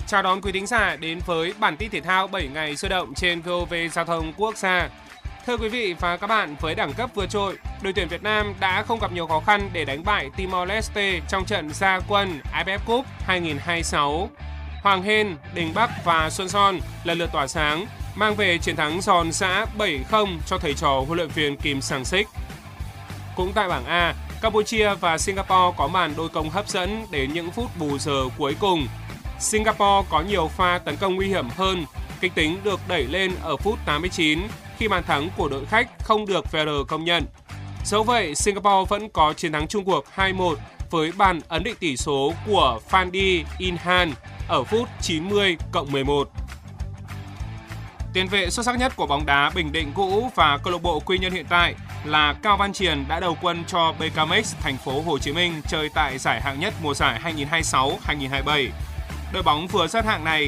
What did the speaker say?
Chào đón quý thính giả đến với bản tin thể thao 7 ngày sôi động trên VOV Giao thông Quốc gia. Thưa quý vị và các bạn, với đẳng cấp vượt trội, đội tuyển Việt Nam đã không gặp nhiều khó khăn để đánh bại Timor-Leste trong trận ra quân AFF Cup 2026. Hoàng Hên, Đình Bắc và Xuân Son lần lượt tỏa sáng, mang về chiến thắng giòn giã 7-0 cho thầy trò huấn luyện viên Kim Sang-sik. Cũng tại bảng A, Campuchia và Singapore có màn đôi công hấp dẫn đến những phút bù giờ cuối cùng. Singapore có nhiều pha tấn công nguy hiểm hơn, kịch tính được đẩy lên ở phút 89 khi bàn thắng của đội khách không được VAR công nhận. Dẫu vậy, Singapore vẫn có chiến thắng chung cuộc 2-1 với bàn ấn định tỷ số của Fandi Inhan ở phút 90+11. Tiền vệ xuất sắc nhất của bóng đá Bình Định cũ và câu lạc bộ Quy Nhơn hiện tại là Cao Văn Triền đã đầu quân cho BKMX thành phố Hồ Chí Minh chơi tại giải hạng nhất mùa giải 2026-2027. Đội bóng vừa sát hạng này